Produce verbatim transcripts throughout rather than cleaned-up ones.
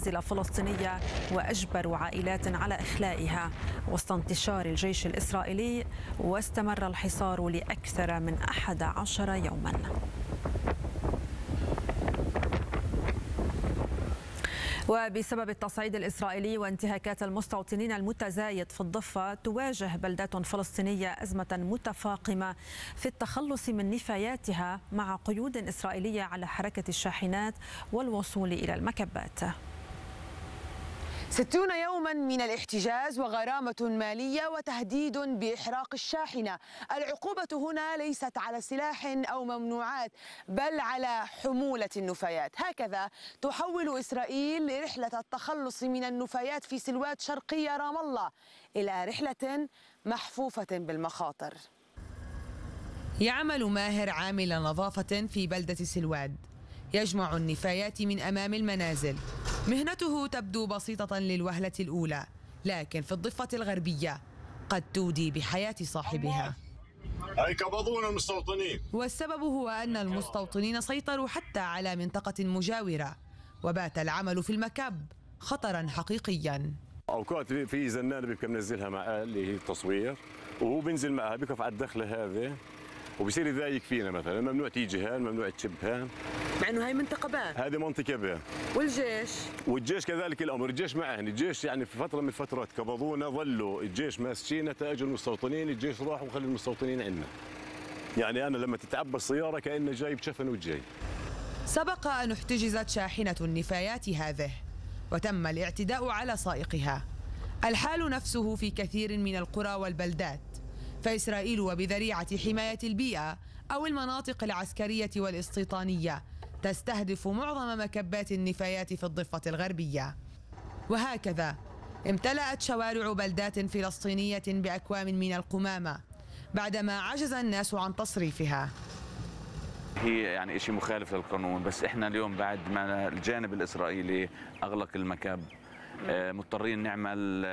فلسطينية وأجبروا عائلات على إخلائها وسط انتشار الجيش الإسرائيلي، واستمر الحصار لأكثر من أحد عشر يوما. وبسبب التصعيد الإسرائيلي وانتهاكات المستوطنين المتزايد في الضفة، تواجه بلدات فلسطينية أزمة متفاقمة في التخلص من نفاياتها مع قيود إسرائيلية على حركة الشاحنات والوصول إلى المكبات. ستون يوما من الاحتجاز وغرامة مالية وتهديد بإحراق الشاحنة. العقوبة هنا ليست على سلاح أو ممنوعات، بل على حمولة النفايات. هكذا تحول إسرائيل رحلة التخلص من النفايات في سلوات شرقية رام الله إلى رحلة محفوفة بالمخاطر. يعمل ماهر عامل نظافة في بلدة سلواد، يجمع النفايات من أمام المنازل. مهنته تبدو بسيطة للوهلة الأولى، لكن في الضفة الغربية قد تودي بحياة صاحبها. أي قبضونا المستوطنين، والسبب هو أن المستوطنين سيطروا حتى على منطقة مجاورة، وبات العمل في المكب خطرا حقيقيا. أوقات في زنانة بيبقى منزلها مع اللي هي التصوير، وهو بينزل معها بيقف على الدخلة هذه وبصير يضايق فينا. مثلا ممنوع تيجي هان، ممنوع تشب هان، مع انه هاي منطقه بان، هذه منطقه بان. والجيش والجيش كذلك الامر، الجيش معهن. الجيش يعني في فتره من الفترات قبضونا، ظلوا الجيش ماسكينا تاجوا المستوطنين، الجيش راح وخلي المستوطنين عندنا. يعني انا لما تتعبى السياره كانه جاي بشفن وجاي. سبق ان احتجزت شاحنه النفايات هذه وتم الاعتداء على سائقها. الحال نفسه في كثير من القرى والبلدات، فإسرائيل وبذريعة حماية البيئة أو المناطق العسكرية والاستيطانية تستهدف معظم مكبات النفايات في الضفة الغربية. وهكذا امتلأت شوارع بلدات فلسطينية بأكوام من القمامة بعدما عجز الناس عن تصريفها. هي يعني شيء مخالف للقانون، بس احنا اليوم بعد ما الجانب الإسرائيلي أغلق المكب مضطرين نعمل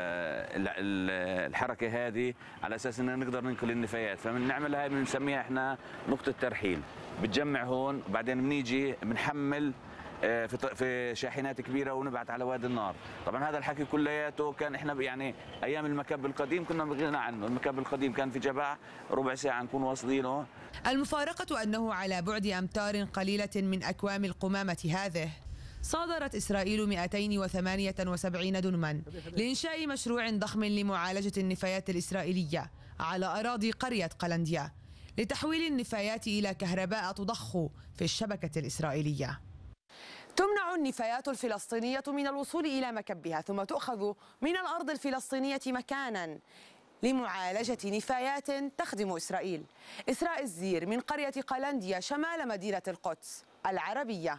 الحركة هذه على أساس أننا نقدر ننقل النفايات. فمن نعمل هاي بنسميها إحنا نقطة ترحيل. بتجمع هون وبعدين بنيجي بنحمل في شاحنات كبيرة ونبعت على وادي النار. طبعا هذا الحكي كلياته كان إحنا يعني أيام المكب القديم كنا بغنى عنه. المكب القديم كان في جبع ربع ساعة نكون واصلينه. المفارقة أنه على بعد أمتار قليلة من أكوام القمامة هذه صادرت إسرائيل مئتين وثمانية وسبعين دنما لإنشاء مشروع ضخم لمعالجة النفايات الإسرائيلية على أراضي قرية قلنديا لتحويل النفايات إلى كهرباء تضخ في الشبكة الإسرائيلية. تمنع النفايات الفلسطينية من الوصول إلى مكبها، ثم تؤخذ من الأرض الفلسطينية مكانا لمعالجة نفايات تخدم إسرائيل. إسراء الزير من قرية قلنديا شمال مدينة القدس العربية.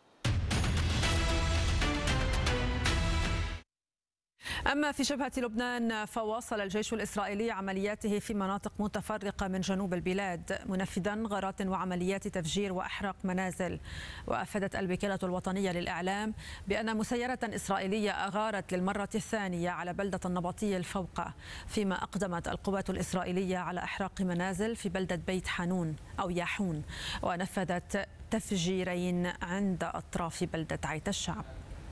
أما في جبهة لبنان فواصل الجيش الإسرائيلي عملياته في مناطق متفرقة من جنوب البلاد، منفذا غارات وعمليات تفجير وإحراق منازل. وأفادت الوكالة الوطنية للإعلام بأن مسيرة إسرائيلية أغارت للمرة الثانية على بلدة النبطية الفوقة، فيما أقدمت القوات الإسرائيلية على إحراق منازل في بلدة بيت حانون أو ياحون، ونفذت تفجيرين عند أطراف بلدة عيت الشعب.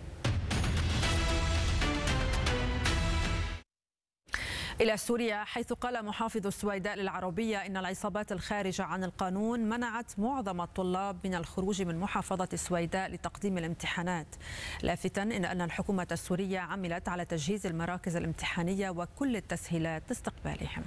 إلى سوريا، حيث قال محافظ السويداء للعربية إن العصابات الخارجة عن القانون منعت معظم الطلاب من الخروج من محافظة السويداء لتقديم الامتحانات، لافتا إن أن الحكومة السورية عملت على تجهيز المراكز الامتحانية وكل التسهيلات لاستقبالهم.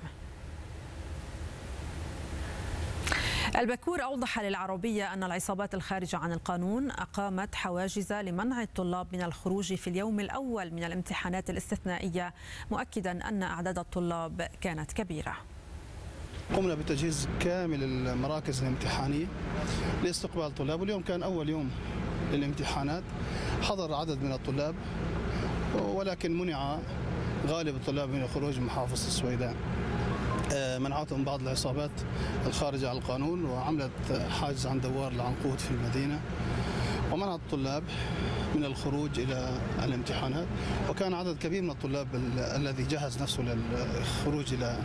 البكور أوضح للعربية أن العصابات الخارجة عن القانون أقامت حواجز لمنع الطلاب من الخروج في اليوم الأول من الامتحانات الاستثنائية، مؤكدا أن أعداد الطلاب كانت كبيرة. قمنا بتجهيز كامل المراكز الامتحانية لاستقبال الطلاب، واليوم كان أول يوم للامتحانات. حضر عدد من الطلاب ولكن منع غالب الطلاب من الخروج من محافظة السويداء. منعتهم بعض العصابات الخارجة عن القانون وعملت حاجز عن دوار العنقود في المدينة، ومنعت الطلاب من الخروج إلى الامتحانات. وكان عدد كبير من الطلاب الذي جهز نفسه للخروج إلى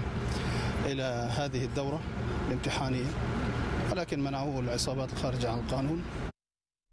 إلى هذه الدورة الامتحانية، ولكن منعوه العصابات الخارجة عن القانون.